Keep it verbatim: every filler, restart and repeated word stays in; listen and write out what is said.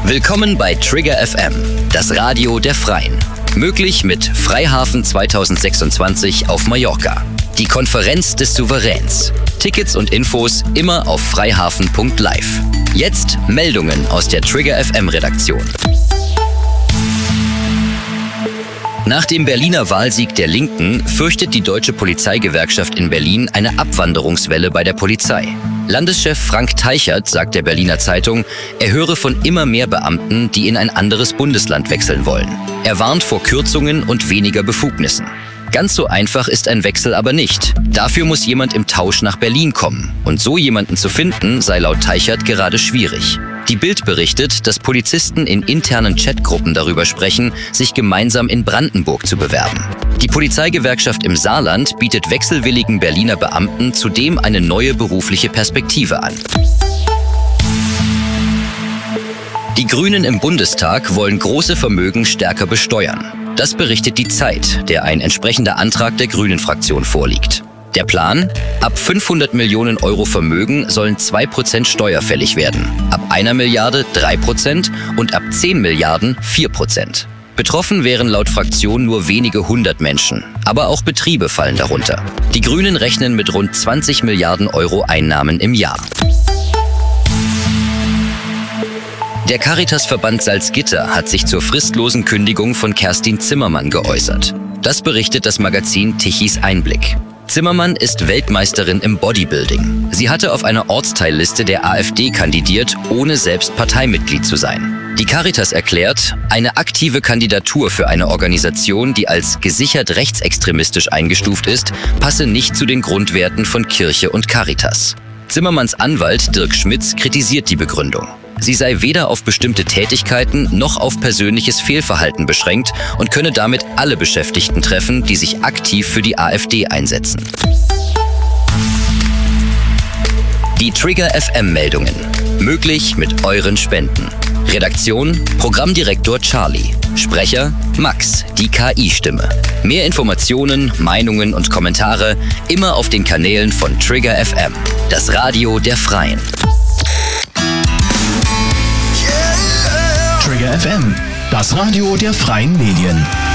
Willkommen bei Trigger F M, das Radio der Freien. Möglich mit Freihafen zwanzig sechsundzwanzig auf Mallorca. Die Konferenz des Souveräns. Tickets und Infos immer auf freihafen punkt live. Jetzt Meldungen aus der Trigger F M-Redaktion. Nach dem Berliner Wahlsieg der Linken fürchtet die Deutsche Polizeigewerkschaft in Berlin eine Abwanderungswelle bei der Polizei. Landeschef Frank Teichert sagt der Berliner Zeitung, er höre von immer mehr Beamten, die in ein anderes Bundesland wechseln wollen. Er warnt vor Kürzungen und weniger Befugnissen. Ganz so einfach ist ein Wechsel aber nicht. Dafür muss jemand im Tausch nach Berlin kommen. Und so jemanden zu finden, sei laut Teichert gerade schwierig. Die Bild berichtet, dass Polizisten in internen Chatgruppen darüber sprechen, sich gemeinsam in Brandenburg zu bewerben. Die Polizeigewerkschaft im Saarland bietet wechselwilligen Berliner Beamten zudem eine neue berufliche Perspektive an. Die Grünen im Bundestag wollen große Vermögen stärker besteuern. Das berichtet die Zeit, der ein entsprechender Antrag der Grünen-Fraktion vorliegt. Der Plan? Ab fünfhundert Millionen Euro Vermögen sollen zwei Prozent steuerfällig werden, ab einer Milliarde drei Prozent und ab zehn Milliarden vier Prozent. Betroffen wären laut Fraktion nur wenige hundert Menschen, aber auch Betriebe fallen darunter. Die Grünen rechnen mit rund zwanzig Milliarden Euro Einnahmen im Jahr. Der Caritasverband Salzgitter hat sich zur fristlosen Kündigung von Kerstin Zimmermann geäußert. Das berichtet das Magazin Tichys Einblick. Zimmermann ist Weltmeisterin im Bodybuilding. Sie hatte auf einer Ortsteilliste der AfD kandidiert, ohne selbst Parteimitglied zu sein. Die Caritas erklärt, eine aktive Kandidatur für eine Organisation, die als gesichert rechtsextremistisch eingestuft ist, passe nicht zu den Grundwerten von Kirche und Caritas. Zimmermanns Anwalt Dirk Schmitz kritisiert die Begründung. Sie sei weder auf bestimmte Tätigkeiten noch auf persönliches Fehlverhalten beschränkt und könne damit alle Beschäftigten treffen, die sich aktiv für die AfD einsetzen. Die Trigger F M-Meldungen. Möglich mit euren Spenden. Redaktion: Programmdirektor Charlie. Sprecher: Max, die K I-Stimme. Mehr Informationen, Meinungen und Kommentare immer auf den Kanälen von Trigger F M, das Radio der Freien. Trigger F M, das Radio der Freien Medien.